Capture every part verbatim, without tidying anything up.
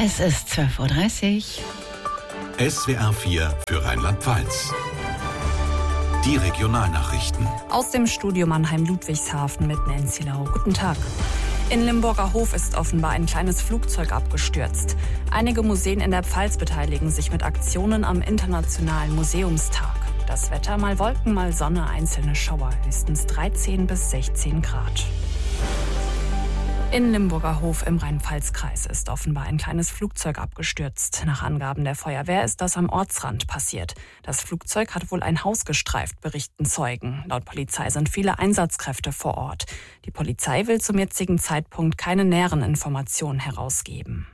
Es ist zwölf Uhr dreißig. S W R vier für Rheinland-Pfalz. Die Regionalnachrichten. Aus dem Studio Mannheim-Ludwigshafen mit Nancy Lau. Guten Tag. In Limburger Hof ist offenbar ein kleines Flugzeug abgestürzt. Einige Museen in der Pfalz beteiligen sich mit Aktionen am Internationalen Museumstag. Das Wetter: mal Wolken, mal Sonne, einzelne Schauer, höchstens dreizehn bis sechzehn Grad. In Limburger Hof im Rhein-Pfalz-Kreis ist offenbar ein kleines Flugzeug abgestürzt. Nach Angaben der Feuerwehr ist das am Ortsrand passiert. Das Flugzeug hat wohl ein Haus gestreift, berichten Zeugen. Laut Polizei sind viele Einsatzkräfte vor Ort. Die Polizei will zum jetzigen Zeitpunkt keine näheren Informationen herausgeben.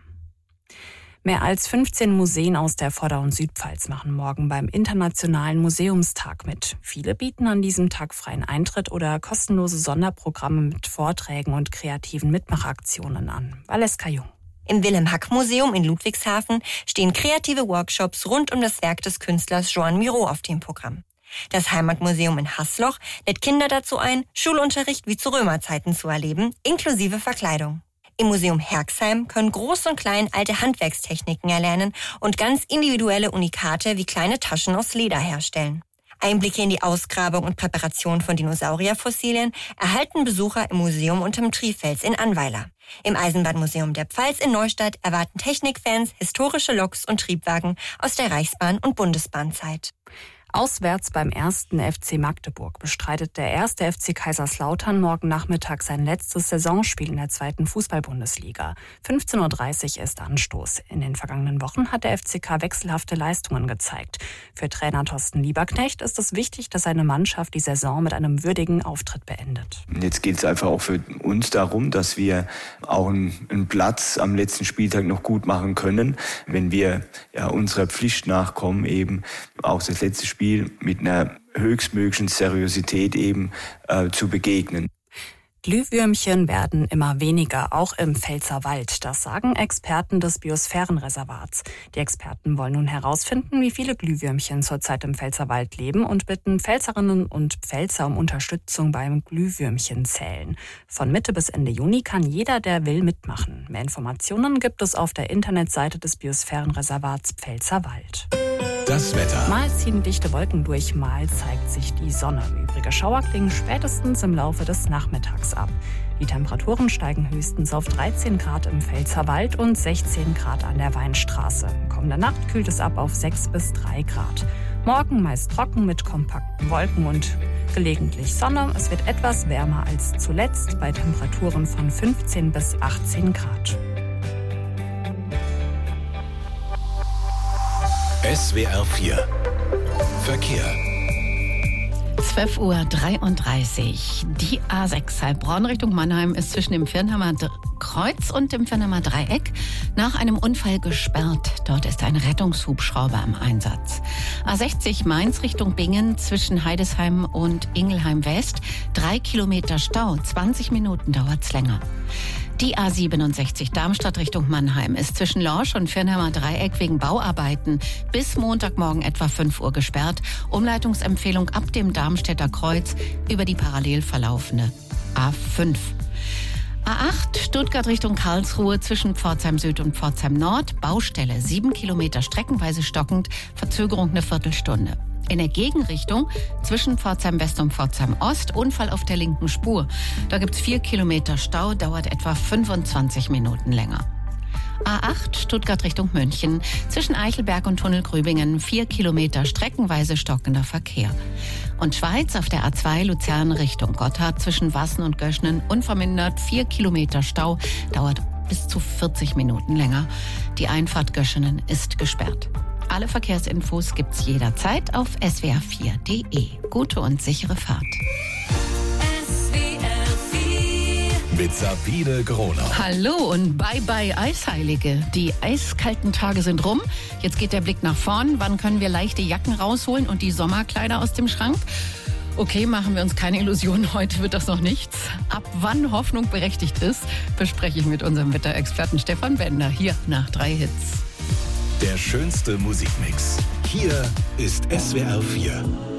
Mehr als fünfzehn Museen aus der Vorder- und Südpfalz machen morgen beim Internationalen Museumstag mit. Viele bieten an diesem Tag freien Eintritt oder kostenlose Sonderprogramme mit Vorträgen und kreativen Mitmachaktionen an. Valeska Jung. Im Wilhelm-Hack-Museum in Ludwigshafen stehen kreative Workshops rund um das Werk des Künstlers Joan Miró auf dem Programm. Das Heimatmuseum in Haßloch lädt Kinder dazu ein, Schulunterricht wie zu Römerzeiten zu erleben, inklusive Verkleidung. Im Museum Herxheim können Groß und Klein alte Handwerkstechniken erlernen und ganz individuelle Unikate wie kleine Taschen aus Leder herstellen. Einblicke in die Ausgrabung und Präparation von Dinosaurierfossilien erhalten Besucher im Museum unterm Trifels in Annweiler. Im Eisenbahnmuseum der Pfalz in Neustadt erwarten Technikfans historische Loks und Triebwagen aus der Reichsbahn- und Bundesbahnzeit. Auswärts beim ersten F C Magdeburg bestreitet der erste F C Kaiserslautern morgen Nachmittag sein letztes Saisonspiel in der zweiten Fußball-Bundesliga. fünfzehn Uhr dreißig ist Anstoß. In den vergangenen Wochen hat der F C K wechselhafte Leistungen gezeigt. Für Trainer Thorsten Lieberknecht ist es wichtig, dass seine Mannschaft die Saison mit einem würdigen Auftritt beendet. Jetzt geht es einfach auch für uns darum, dass wir auch einen, einen Platz am letzten Spieltag noch gut machen können, wenn wir ja unserer Pflicht nachkommen, eben auch das letzte Spiel mit einer höchstmöglichen Seriosität eben äh, zu begegnen. Glühwürmchen werden immer weniger, auch im Pfälzerwald. Das sagen Experten des Biosphärenreservats. Die Experten wollen nun herausfinden, wie viele Glühwürmchen zurzeit im Pfälzerwald leben und bitten Pfälzerinnen und Pfälzer um Unterstützung beim Glühwürmchenzählen. Von Mitte bis Ende Juni kann jeder, der will, mitmachen. Mehr Informationen gibt es auf der Internetseite des Biosphärenreservats Pfälzerwald. Das Wetter. Mal ziehen dichte Wolken durch, mal zeigt sich die Sonne. Übrige Schauer klingen spätestens im Laufe des Nachmittags ab. Die Temperaturen steigen höchstens auf dreizehn Grad im Pfälzerwald und sechzehn Grad an der Weinstraße. Kommende Nacht kühlt es ab auf sechs bis drei Grad. Morgen meist trocken mit kompakten Wolken und gelegentlich Sonne. Es wird etwas wärmer als zuletzt bei Temperaturen von fünfzehn bis achtzehn Grad. S W R vier Verkehr. zwölf Uhr dreiunddreißig. Die A sechs Heilbronn Richtung Mannheim ist zwischen dem Viernheimer Kreuz und dem Viernheimer Dreieck nach einem Unfall gesperrt. Dort ist ein Rettungshubschrauber im Einsatz. A sechzig Mainz Richtung Bingen zwischen Heidesheim und Ingelheim West. Drei Kilometer Stau, zwanzig Minuten dauert's länger. Die A siebenundsechzig Darmstadt Richtung Mannheim ist zwischen Lorsch und Viernheimer Dreieck wegen Bauarbeiten bis Montagmorgen etwa fünf Uhr gesperrt. Umleitungsempfehlung ab dem Darmstädter Kreuz über die parallel verlaufende A fünf. A acht Stuttgart Richtung Karlsruhe zwischen Pforzheim Süd und Pforzheim Nord. Baustelle, sieben Kilometer streckenweise stockend, Verzögerung eine Viertelstunde. In der Gegenrichtung zwischen Pforzheim West und Pforzheim Ost, Unfall auf der linken Spur. Da gibt's vier Kilometer Stau, dauert etwa fünfundzwanzig Minuten länger. A acht Stuttgart Richtung München zwischen Eichelberg und Tunnelgrübingen, vier Kilometer streckenweise stockender Verkehr. Und Schweiz auf der A zwei Luzern Richtung Gotthard zwischen Wassen und Göschnen unvermindert, vier Kilometer Stau, dauert bis zu vierzig Minuten länger. Die Einfahrt Göschenen ist gesperrt. Alle Verkehrsinfos gibt's jederzeit auf s w r vier punkt d e. Gute und sichere Fahrt. S W R vier Mit Sabine Groner. Hallo und bye bye Eisheilige. Die eiskalten Tage sind rum. Jetzt geht der Blick nach vorn. Wann können wir leichte Jacken rausholen und die Sommerkleider aus dem Schrank? Okay, machen wir uns keine Illusionen, heute wird das noch nichts. Ab wann Hoffnung berechtigt ist, bespreche ich mit unserem Wetterexperten Stefan Bender hier nach drei Hits. Der schönste Musikmix. Hier ist S W R vier.